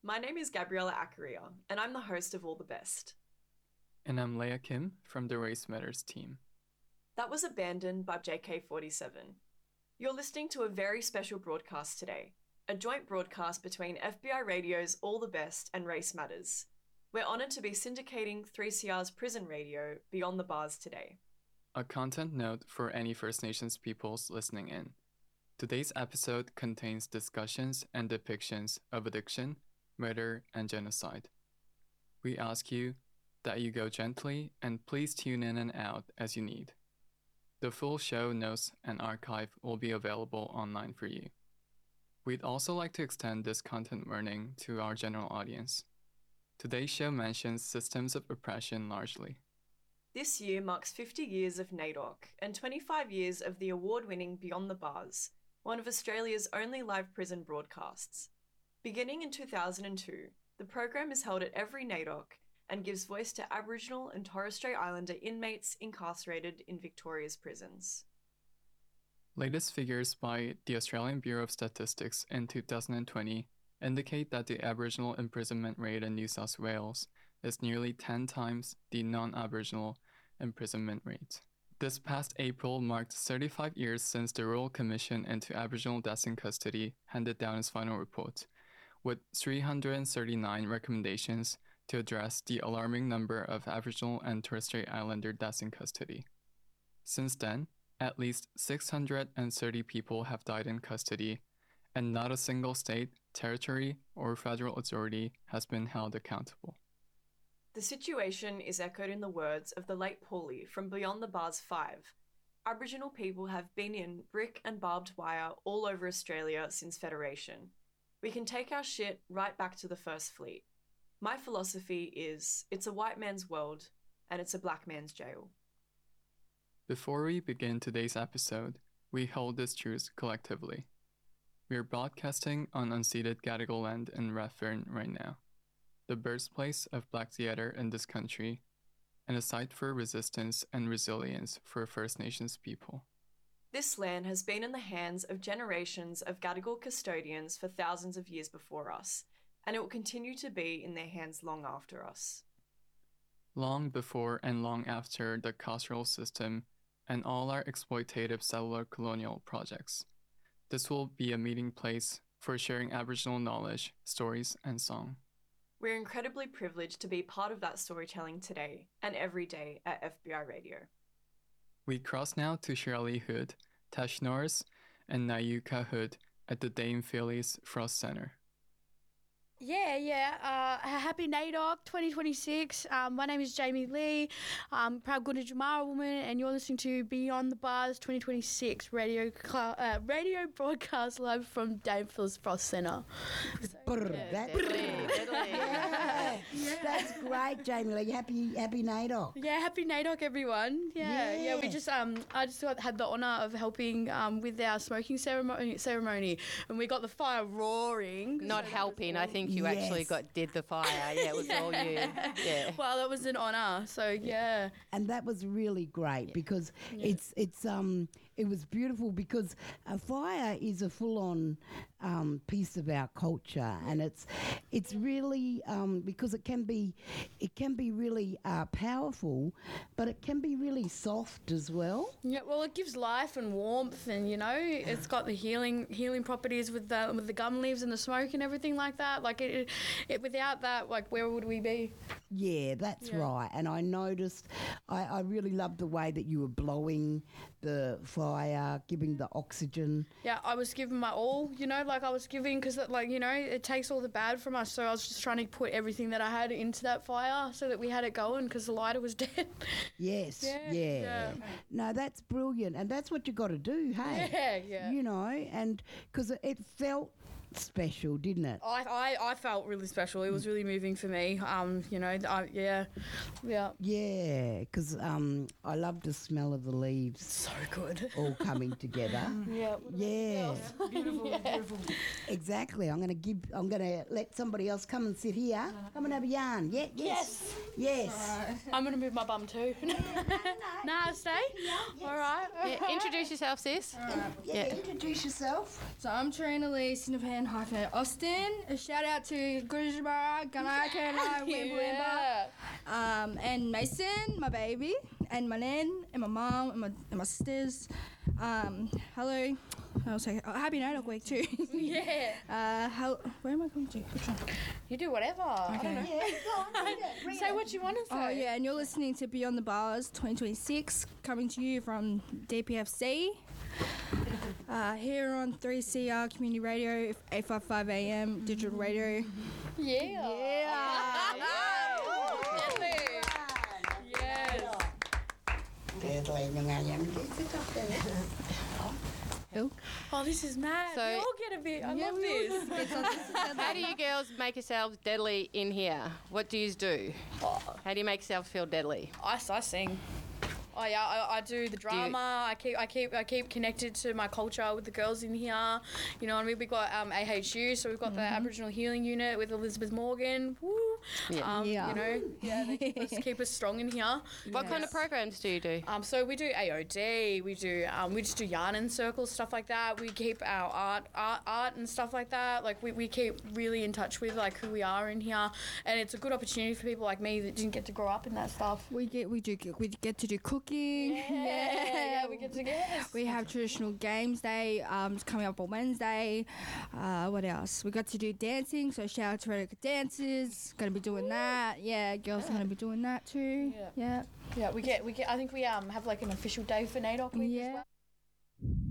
My name is Gabriella Accaria, and I'm the host of All the Best. And I'm Leah Kim from the Race Matters team. That was Abandoned by JK47. You're listening to a very special broadcast today, a joint broadcast between FBI Radio's All the Best and Race Matters. We're honoured to be syndicating 3CR's prison radio Beyond the Bars today. A content note for any First Nations peoples listening in. Today's episode contains discussions and depictions of addiction, murder, and genocide. We ask you that you go gently and please tune in and out as you need. The full show notes and archive will be available online for you. We'd also like to extend this content warning to our general audience. Today's show mentions systems of oppression largely. This year marks 50 years of NAIDOC and 25 years of the award-winning Beyond the Bars, one of Australia's only live prison broadcasts. Beginning in 2002, the program is held at every NAIDOC and gives voice to Aboriginal and Torres Strait Islander inmates incarcerated in Victoria's prisons. Latest figures by the Australian Bureau of Statistics in 2020 indicate that the Aboriginal imprisonment rate in New South Wales is nearly 10 times the non-Aboriginal imprisonment rate. This past April marked 35 years since the Royal Commission into Aboriginal Deaths in Custody handed down its final report, with 339 recommendations to address the alarming number of Aboriginal and Torres Strait Islander deaths in custody. Since then, at least 630 people have died in custody, and not a single state, territory, or federal authority has been held accountable. The situation is echoed in the words of the late Paulie from Beyond the Bars 5. Aboriginal people have been in brick and barbed wire all over Australia since Federation. We can take our shit right back to the First Fleet. My philosophy is, it's a white man's world, and it's a black man's jail. Before we begin today's episode, we hold this truth collectively. We are broadcasting on unceded Gadigal land in Redfern right now, the birthplace of Black theatre in this country, and a site for resistance and resilience for First Nations people. This land has been in the hands of generations of Gadigal custodians for thousands of years before us, and it will continue to be in their hands long after us. Long before and long after the carceral system and all our exploitative settler colonial projects. This will be a meeting place for sharing Aboriginal knowledge, stories, and song. We're incredibly privileged to be part of that storytelling today and every day at FBI Radio. We cross now to Shirley Hood, Tash Norris, and Nayuka Hood at the Dame Phillies Frost Center. Happy NAIDOC 2026. My name is Jamie Lee. I'm proud Gunditjmara woman, and you're listening to Beyond the Bars 2026 radio broadcast live from Dame Phillips Frost Centre. That's great, Jamie Lee. Happy NAIDOC. Yeah, happy NAIDOC, everyone. Yeah. We just I just had the honour of helping with our smoking ceremony, and we got the fire roaring. Not helping, I think you actually did the fire. Yeah, it was all you. Yeah. Well, that was an honour. So yeah. And that was really great because it was beautiful because a fire is a full-on piece of our culture, and it's really because it can be really powerful, but it can be really soft as well. Yeah, well, it gives life and warmth, and it's got the healing properties with the gum leaves and the smoke and everything like that. Like it without that, like where would we be? Yeah, that's right. And I noticed, I really loved the way that you were blowing the fire, giving the oxygen. Yeah, I was giving my all, I was giving because, it takes all the bad from us. So I was just trying to put everything that I had into that fire so that we had it going because the lighter was dead. Yes, yeah. No, that's brilliant. And that's what you got to do, hey? Yeah. And because it felt special, didn't it? I felt really special. It was really moving for me. Yeah, because I love the smell of the leaves. So good. All coming together. Yeah. Beautiful. Exactly. I'm gonna let somebody else come and sit here. Come and have a yarn. Yeah. Yes. Yes. I'm going to move my bum too. Nah, stay? All right. Yeah, introduce yourself, sis. Yeah, introduce yourself. So I'm Trina Lee Sinapan hyphenate Austin. A shout out to Gurujamara, Ganaka, and I, and Mason, my baby, and my nan, and my mom, and my sisters. Hello. I'll say happy NAIDOC week too. Yeah. Where am I going to? Which one? You do whatever. I don't know. Yeah, go on, read it. Say what you want to say. Oh yeah, and you're listening to Beyond the Bars 2026, coming to you from DPFC. Here on 3CR Community Radio, 855 AM digital radio. Yeah. Yes. Oh, this is mad. So- we all get a bit. I love this. How do you girls make yourselves deadly in here? What do you do? How do you make yourselves feel deadly? I sing. Oh yeah, I do the drama. I keep connected to my culture with the girls in here. You know what I mean? We've got AHU, so we've got the Aboriginal Healing Unit with Elizabeth Morgan. Woo. Yeah. Yeah. You know, they keep us strong in here. What kind of programs do you do? So we do AOD. We just do yarn and circles, stuff like that. We keep our art and stuff like that. Like we keep really in touch with like who we are in here, and it's a good opportunity for people like me that didn't get to grow up in that stuff. We get to do cooking. Yeah, we get to get. We have traditional games day coming up on Wednesday. What else? We got to do dancing, so shout out to Radical Dancers. Going to be doing that. Yeah, girls are going to be doing that too. Yeah. We get. I think we have like an official day for NAIDOC week as well.